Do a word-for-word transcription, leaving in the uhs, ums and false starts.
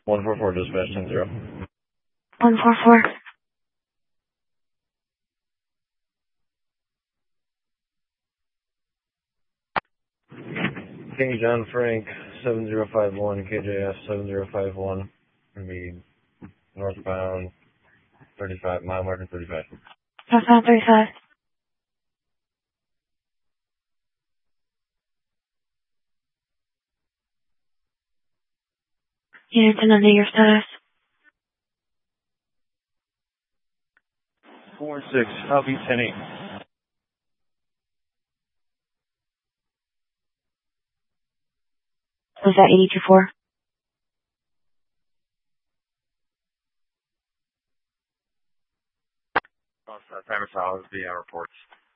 one four four, dispatch ten zero. one four four. King John Frank, seven zero five one, K J S seven zero five one, gonna be northbound, thirty-five, mile marker thirty-five. Northbound thirty-five. Unit ten under your status. four six, copy ten eight. Was that eighty-two four? Timer solid, V R reports.